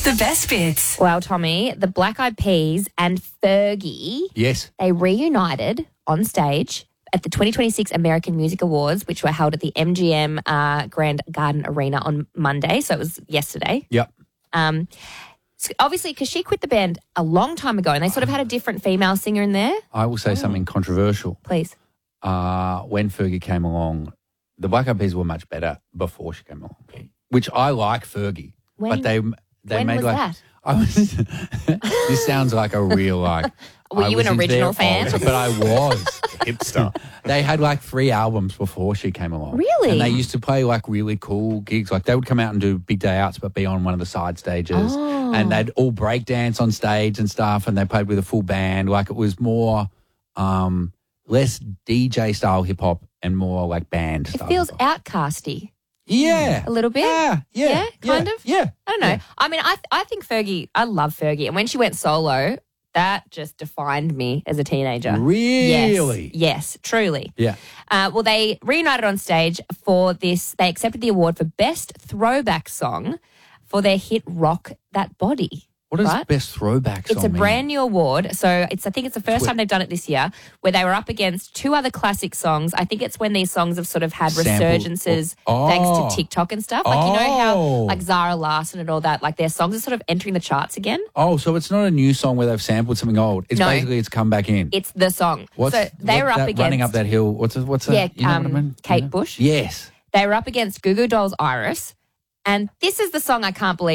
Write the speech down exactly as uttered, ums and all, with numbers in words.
The best bits. Well, Tommy, the Black Eyed Peas and Fergie, Yes. they reunited on stage at the twenty twenty-six American Music Awards, which were held at the M G M uh, Grand Garden Arena on Monday. So it was yesterday. Yep. Um, so obviously, because she quit the band a long time ago and they sort of had a different female singer in there. I will say something controversial. Please. Uh, when Fergie came along, the Black Eyed Peas were much better before she came along, which I like Fergie. When- but they they when made was like that? I was. This sounds like a real like. Were I you was an into original their fan? old- but I was. Hipster. They had like three albums before she came along. Really? And they used to play like really cool gigs. Like they would come out and do big day outs, but be on one of the side stages. Oh. And they'd all break dance on stage and stuff. And they played with a full band. Like it was more, um, less D J style hip hop and more like band It style. feels hip-hop. outcasty Yeah. a little bit. Yeah. Yeah. Yeah, kind yeah, of? Yeah. I don't know. Yeah. I mean, I th- I think Fergie, I love Fergie. And when she went solo, that just defined me as a teenager. Really? Yes, yes, truly. Yeah. Uh, well, they reunited on stage for this. They accepted the award for Best Throwback Song for their hit Rock That Body. What is Right? best throwback song? It's a mean? brand new award. So it's I think it's the first Sweet. time they've done it this year, where they were up against two other classic songs. I think it's when these songs have sort of had Sample- resurgences Oh. thanks to TikTok and stuff. Like, you know how Oh. like Zara Larsson and all that, like their songs are sort of entering the charts again. Oh, so it's not a new song where they've sampled something old. It's No. basically it's come back in. It's the song. What's so they what were up that, against running up that hill? What's it, what's that? Yeah, You know um, what I mean? Kate You know? Bush. Yes. They were up against Goo Goo Dolls' Iris. And this is the song I can't believe